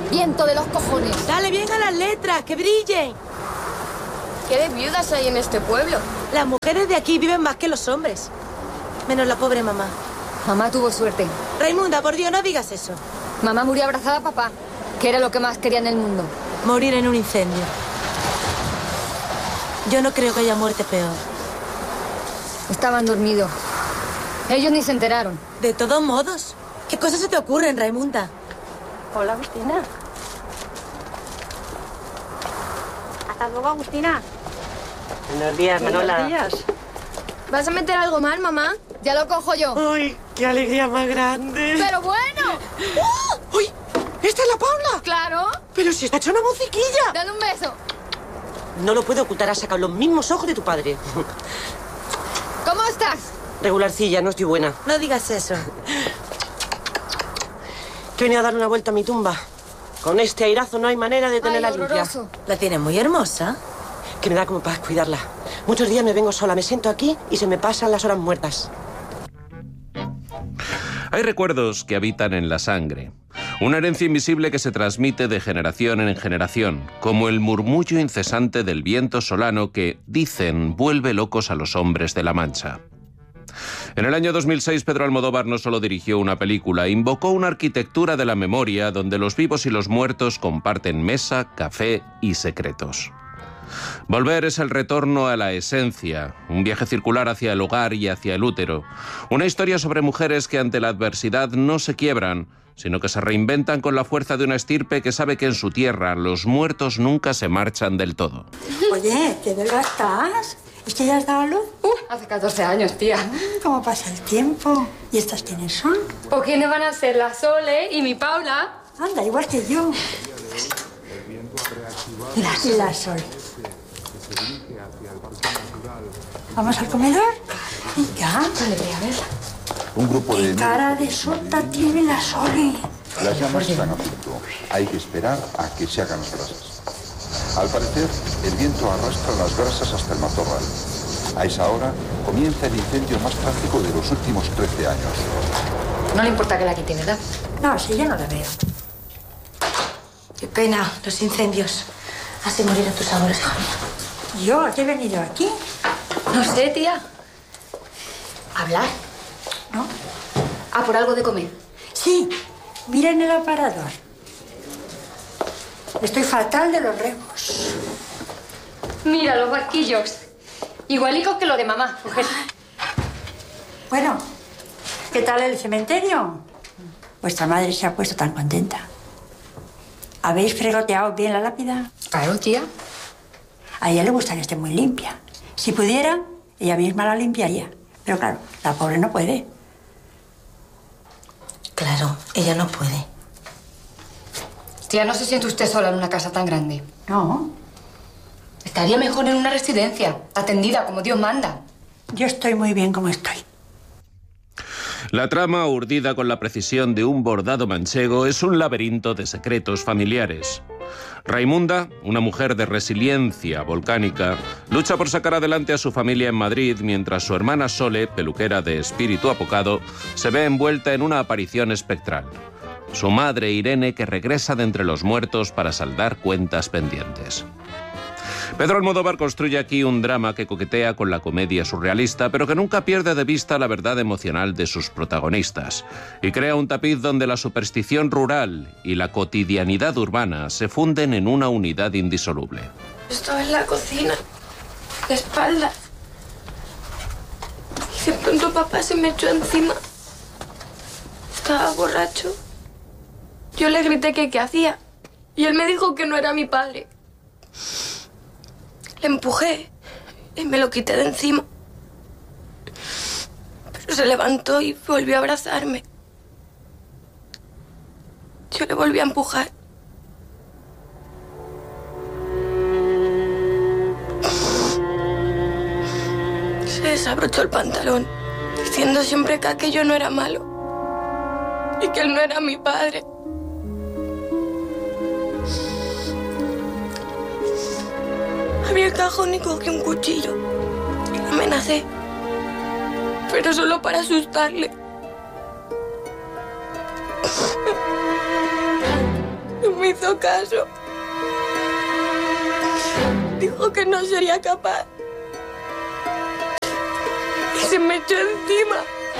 Viento de los cojones. Dale bien a las letras, que brillen. ¿Qué de viudas hay en este pueblo? Las mujeres de aquí viven más que los hombres. Menos la pobre mamá. Mamá tuvo suerte. Raimunda, por Dios, no digas eso. Mamá murió abrazada a papá, que era lo que más quería en el mundo. Morir en un incendio. Yo no creo que haya muerte peor. Estaban dormidos. Ellos ni se enteraron. De todos modos, ¿qué cosas se te ocurren, Raimunda? Hola, Agustina. Hasta luego, Agustina. Buenos días, Manola. Buenos días. ¿Vas a meter algo mal, mamá? Ya lo cojo yo. ¡Ay, qué alegría más grande! ¡Pero bueno! ¡Oh! ¡Uy! ¿Esta es la Paula? ¡Claro! ¡Pero si está hecho una musiquilla! Dale un beso. No lo puedo ocultar, has sacado los mismos ojos de tu padre. ¿Cómo estás? Regularcilla, no estoy buena. No digas eso. Que he venido a dar una vuelta a mi tumba. Con este airazo no hay manera de tenerla limpia. horroroso. La tienes muy hermosa. Que me da como paz cuidarla. Muchos días me vengo sola, me siento aquí y se me pasan las horas muertas. Hay recuerdos que habitan en la sangre. Una herencia invisible que se transmite de generación en generación, como el murmullo incesante del viento solano que, dicen, vuelve locos a los hombres de La Mancha. En el año 2006, Pedro Almodóvar no solo dirigió una película, invocó una arquitectura de la memoria donde los vivos y los muertos comparten mesa, café y secretos. Volver es el retorno a la esencia, un viaje circular hacia el hogar y hacia el útero. Una historia sobre mujeres que ante la adversidad no se quiebran, sino que se reinventan con la fuerza de una estirpe que sabe que en su tierra los muertos nunca se marchan del todo. Oye, ¿qué delgada estás? ¿Es que ya has dado luz? Hace 14 años, tía. ¿Cómo pasa el tiempo? ¿Y estas quiénes son? ¿O quiénes van a ser? La Sole y mi Paula. Anda, igual que yo. La Sol. ¿Vamos al comedor? Venga. Vale, voy a ver. Un grupo de... ¿Qué cara de sota tiene la Sol? Las llamas están a punto. Hay que esperar a que se hagan las brasas. Al parecer, el viento arrastra las brasas hasta el matorral. A esa hora comienza el incendio más trágico de los últimos 13 años. No le importa que la quite, ¿verdad? No, sí, yo no la veo. Qué pena, los incendios. Hace morir a tus abuelos, hija mía. ¿Yo? ¿A qué he venido aquí? No sé, tía. ¿Hablar? ¿No? Ah, por algo de comer. Sí, mira en el aparador. Estoy fatal de los remos. Mira, los barquillos. Igualicos que lo de mamá. Mujer. Bueno, ¿qué tal el cementerio? Vuestra madre se ha puesto tan contenta. ¿Habéis fregoteado bien la lápida? Claro, tía. A ella le gusta que esté muy limpia. Si pudiera, ella misma la limpiaría. Pero claro, la pobre no puede. Claro, ella no puede. Tía, no se siente usted sola en una casa tan grande. No, Estaría mejor en una residencia, atendida como Dios manda. yo estoy muy bien como estoy. La trama, urdida con la precisión de un bordado manchego, es un laberinto de secretos familiares. Raimunda, una mujer de resiliencia volcánica, lucha por sacar adelante a su familia en Madrid, mientras su hermana Sole, peluquera de espíritu apocado, se ve envuelta en una aparición espectral. Su madre, Irene, que regresa de entre los muertos para saldar cuentas pendientes. Pedro Almodóvar construye aquí un drama que coquetea con la comedia surrealista, pero que nunca pierde de vista la verdad emocional de sus protagonistas, y crea un tapiz donde la superstición rural y la cotidianidad urbana se funden en una unidad indisoluble. Estaba en la cocina, de espaldas. Y de pronto papá se me echó encima. Estaba borracho. Yo le grité que qué hacía. Y él me dijo que no era mi padre. Le empujé y me lo quité de encima. Pero se levantó y volvió a abrazarme. Yo le volví a empujar. Se desabrochó el pantalón, diciendo siempre que aquello no era malo y que él no era mi padre. Abrí el cajón y cogí un cuchillo y lo amenacé, pero solo para asustarle. Me me hizo caso. Dijo que no sería capaz. Y se me echó encima.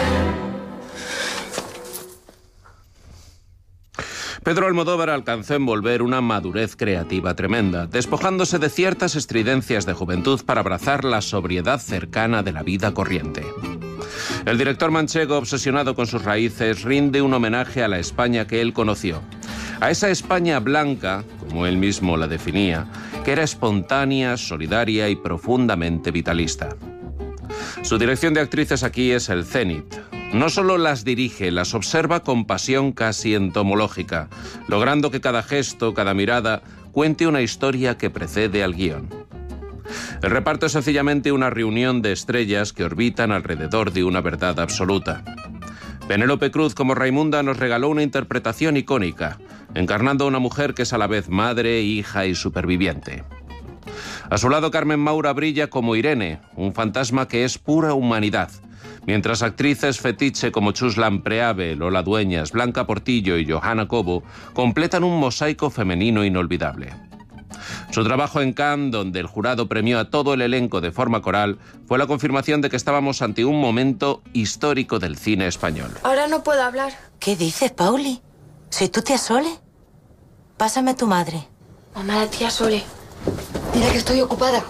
Pedro Almodóvar alcanzó a envolver una madurez creativa tremenda, despojándose de ciertas estridencias de juventud para abrazar la sobriedad cercana de la vida corriente. El director manchego, obsesionado con sus raíces, rinde un homenaje a la España que él conoció. A esa España blanca, como él mismo la definía, que era espontánea, solidaria y profundamente vitalista. Su dirección de actrices aquí es el cénit. No solo las dirige, las observa con pasión casi entomológica, logrando que cada gesto, cada mirada, cuente una historia que precede al guión. El reparto es sencillamente una reunión de estrellas que orbitan alrededor de una verdad absoluta. Penélope Cruz como Raimunda nos regaló una interpretación icónica, encarnando a una mujer que es a la vez madre, hija y superviviente. A su lado, Carmen Maura brilla como Irene, un fantasma que es pura humanidad, mientras actrices fetiche como Chuslan Preave, Lola Dueñas, Blanca Portillo y Johanna Cobo completan un mosaico femenino inolvidable. Su trabajo en Cannes, donde el jurado premió a todo el elenco de forma coral, fue la confirmación de que estábamos ante un momento histórico del cine español. Ahora no puedo hablar. ¿Qué dices, Pauli? ¿Soy tu tía Sole? Pásame a tu madre. Mamá, la tía Sole. Mira que estoy ocupada.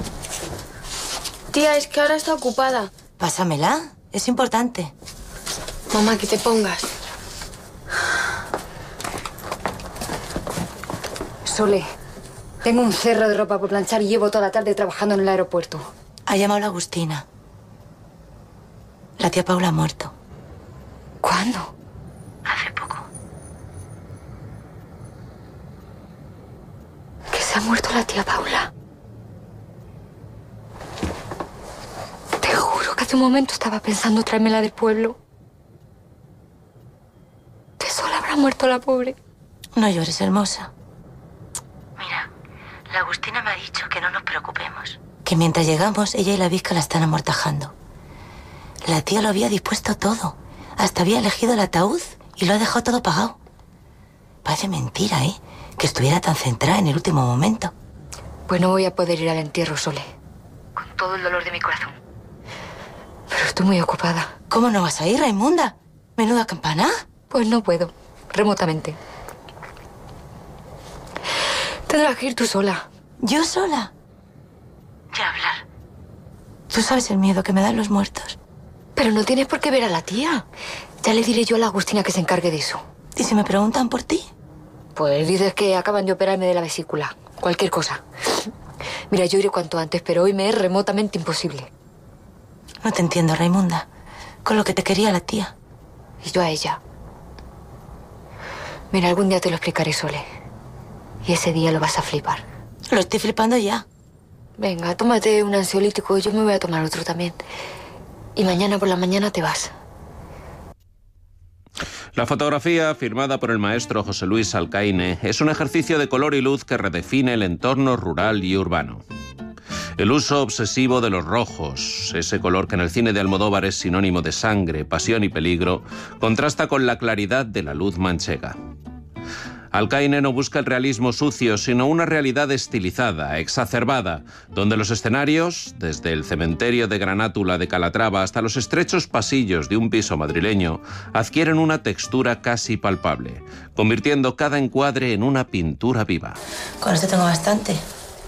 Tía, es que ahora está ocupada. Pásamela, es importante. Mamá, que te pongas. Sole, tengo un cerro de ropa por planchar y llevo toda la tarde trabajando en el aeropuerto. Ha llamado la Agustina. La tía Paula ha muerto. ¿Cuándo? Hace poco. ¿Que se ha muerto la tía Paula? Te juro que hace un momento estaba pensando traérmela del pueblo. ¿De sola habrá muerto la pobre? No llores, hermosa. Mira, la Agustina me ha dicho que no nos preocupemos. Que mientras llegamos, ella y la Vizca la están amortajando. La tía lo había dispuesto todo. Hasta había elegido el ataúd y lo ha dejado todo pagado. Parece mentira, ¿eh? Que estuviera tan centrada en el último momento. Pues no voy a poder ir al entierro, Sole. Con todo el dolor de mi corazón. Pero estoy muy ocupada. ¿Cómo no vas a ir, Raimunda? ¿Menuda campana? Pues no puedo. Remotamente. Tendrás que ir tú sola. ¿Yo sola? Ya hablar. Tú sabes el miedo que me dan los muertos. Pero no tienes por qué ver a la tía. Ya le diré yo a la Agustina que se encargue de eso. ¿Y si me preguntan por ti? Pues dices que acaban de operarme de la vesícula. Cualquier cosa. Mira, yo iré cuanto antes, pero hoy me es remotamente imposible. No te entiendo, Raimunda. Con lo que te quería la tía. Y yo a ella. Mira, algún día te lo explicaré, Sole. Y ese día lo vas a flipar. Lo estoy flipando ya. Venga, tómate un ansiolítico y yo me voy a tomar otro también. Y mañana por la mañana te vas. La fotografía, firmada por el maestro José Luis Alcaine, es un ejercicio de color y luz que redefine el entorno rural y urbano. El uso obsesivo de los rojos, ese color que en el cine de Almodóvar es sinónimo de sangre, pasión y peligro, contrasta con la claridad de la luz manchega. Alcaine no busca el realismo sucio, sino una realidad estilizada, exacerbada, donde los escenarios, desde el cementerio de Granátula de Calatrava hasta los estrechos pasillos de un piso madrileño, adquieren una textura casi palpable, convirtiendo cada encuadre en una pintura viva. Con esto tengo bastante.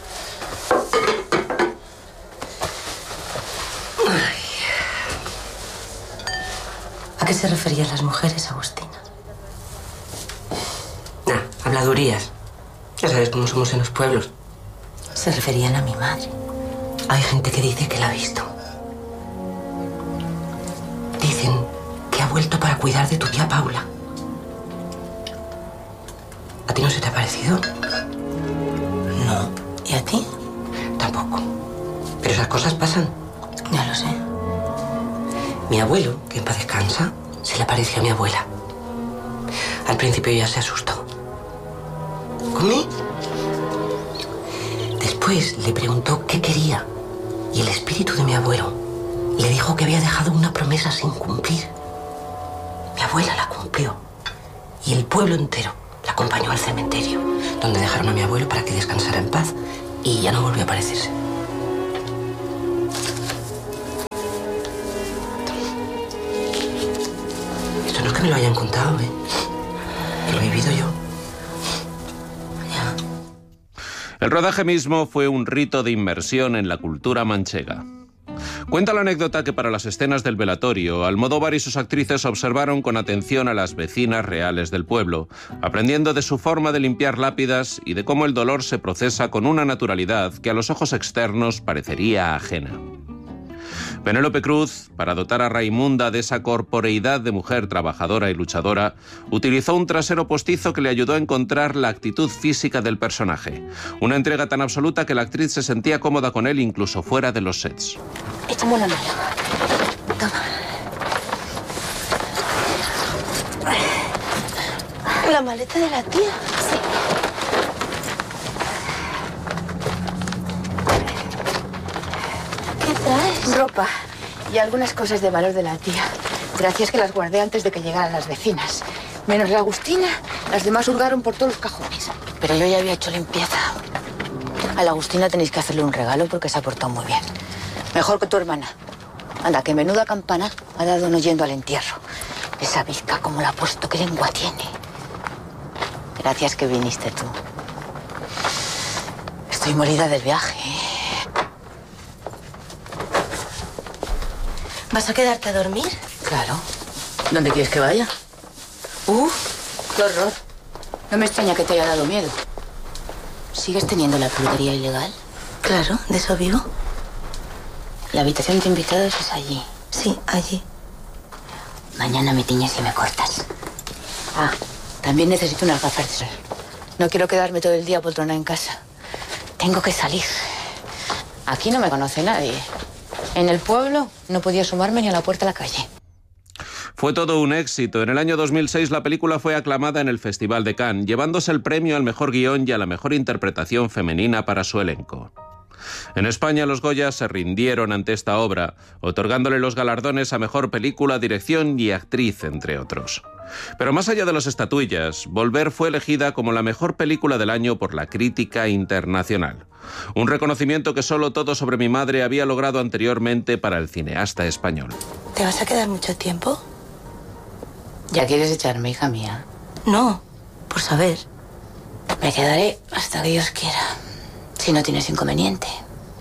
¿A qué se referían las mujeres, Agustina? Habladurías. Ya sabes cómo somos en los pueblos. Se referían a mi madre. Hay gente que dice que la ha visto. Dicen que ha vuelto para cuidar de tu tía Paula. ¿A ti no se te ha parecido? No. ¿Y a ti? Tampoco. Pero esas cosas pasan. Ya lo sé. Mi abuelo, que en paz descansa, se le pareció a mi abuela. Al principio ella se asustó. ¿Comí? Después le preguntó qué quería y el espíritu de mi abuelo le dijo que había dejado una promesa sin cumplir. Mi abuela la cumplió y el pueblo entero La acompañó al cementerio, donde dejaron a mi abuelo para que descansara en paz, y ya no volvió a aparecerse. Esto no es que me lo hayan contado, ¿eh? Que lo he vivido yo. Ya. El rodaje mismo fue un rito de inmersión en la cultura manchega. Cuenta la anécdota que para las escenas del velatorio, Almodóvar y sus actrices observaron con atención a las vecinas reales del pueblo, aprendiendo de su forma de limpiar lápidas y de cómo el dolor se procesa con una naturalidad que a los ojos externos parecería ajena. Penélope Cruz, para dotar a Raimunda de esa corporeidad de mujer trabajadora y luchadora, utilizó un trasero postizo que le ayudó a encontrar la actitud física del personaje. Una entrega tan absoluta que la actriz se sentía cómoda con él incluso fuera de los sets. Échame una mano. Toma. ¿La maleta de la tía? Sí. ¿Qué traes? Ropa y algunas cosas de valor de la tía. Gracias que las guardé antes de que llegaran las vecinas. Menos la Agustina, las demás hurgaron por todos los cajones. Pero yo ya había hecho limpieza. A la Agustina tenéis que hacerle un regalo porque se ha portado muy bien. Mejor que tu hermana. Anda, que menuda campana ha dado no yendo al entierro. Esa bizca, como la ha puesto, qué lengua tiene. Gracias que viniste tú. Estoy molida del viaje, ¿eh? ¿Vas a quedarte a dormir? Claro. ¿Dónde quieres que vaya? ¡Qué horror! No me extraña que te haya dado miedo. ¿Sigues teniendo la peluquería ilegal? Claro, de eso vivo. La habitación de invitados es allí. Sí, allí. Mañana me tiñes y me cortas. Ah, también necesito unas gafas de sol. No quiero quedarme todo el día poltrona en casa. Tengo que salir. Aquí no me conoce nadie. En el pueblo no podía asomarme ni a la puerta de la calle. Fue todo un éxito. En el año 2006 la película fue aclamada en el Festival de Cannes, llevándose el premio al mejor guión y a la mejor interpretación femenina para su elenco. En España los Goya se rindieron ante esta obra, otorgándole los galardones a mejor película, dirección y actriz, entre otros. Pero más allá de las estatuillas, Volver fue elegida como la mejor película del año por la crítica internacional. Un reconocimiento que solo Todo sobre mi madre había logrado anteriormente para el cineasta español. ¿Te vas a quedar mucho tiempo? ¿Ya quieres echarme, hija mía? No, por saber. Me quedaré hasta que Dios quiera. Si no tienes inconveniente.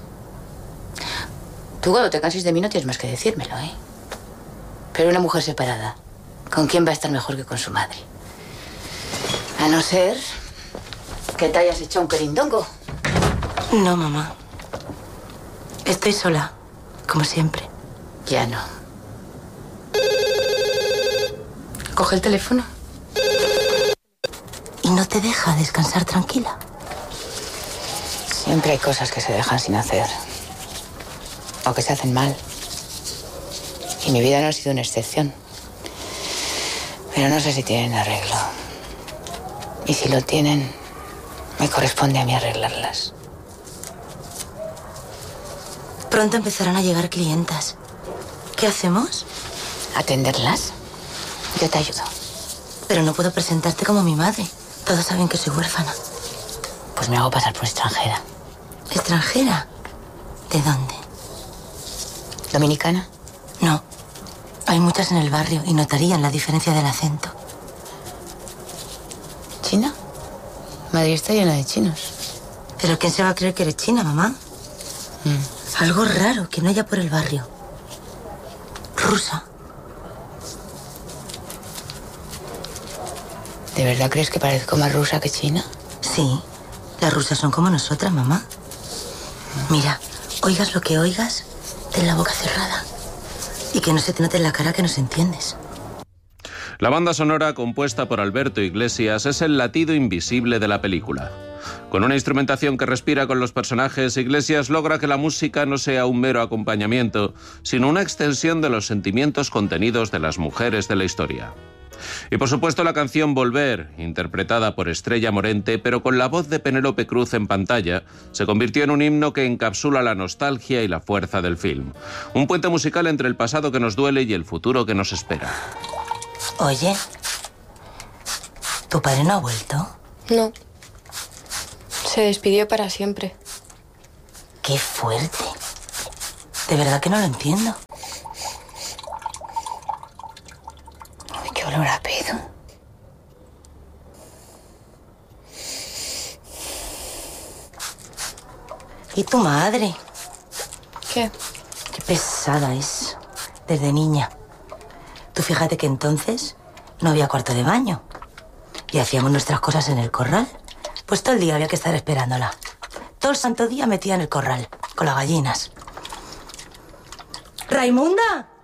Tú cuando te canses de mí no tienes más que decírmelo, ¿eh? Pero una mujer separada, ¿con quién va a estar mejor que con su madre? A no ser que te hayas hecho un querindongo. No, mamá. Estoy sola, como siempre. Ya no. Coge el teléfono. ¿Y no te deja descansar tranquila? Siempre hay cosas que se dejan sin hacer. O que se hacen mal. Y mi vida no ha sido una excepción. Pero no sé si tienen arreglo. Y si lo tienen, me corresponde a mí arreglarlas. Pronto empezarán a llegar clientas. ¿Qué hacemos? ¿Atenderlas? Yo te ayudo. Pero no puedo presentarte como mi madre. Todos saben que soy huérfana. Pues me hago pasar por extranjera. ¿Extranjera? ¿De dónde? ¿Dominicana? No. Hay muchas en el barrio y notarían la diferencia del acento. ¿China? Madrid está llena de chinos. ¿Pero quién se va a creer que eres china, mamá? Algo raro que no haya por el barrio. Rusa. ¿De verdad crees que parezco más rusa que china? Sí. Las rusas son como nosotras, mamá. Mira, oigas lo que oigas, ten la boca cerrada. Y que no se te note en la cara que nos entiendes. La banda sonora, compuesta por Alberto Iglesias, es el latido invisible de la película. Con una instrumentación que respira con los personajes, Iglesias logra que la música no sea un mero acompañamiento, sino una extensión de los sentimientos contenidos de las mujeres de la historia. Y por supuesto la canción Volver, interpretada por Estrella Morente, pero con la voz de Penélope Cruz en pantalla, se convirtió en un himno que encapsula la nostalgia y la fuerza del film. Un puente musical entre el pasado que nos duele y el futuro que nos espera. Oye, ¿Tu padre no ha vuelto? No. Se despidió para siempre. ¡Qué fuerte! De verdad que no lo entiendo. Uy, qué olor a pedo. ¿Y tu madre? ¿Qué? Qué pesada es. Desde niña. Tú fíjate que entonces no había cuarto de baño. Y hacíamos nuestras cosas en el corral. Pues todo el día había que estar esperándola. Todo el santo día metida en el corral, con las gallinas. ¡Raimunda!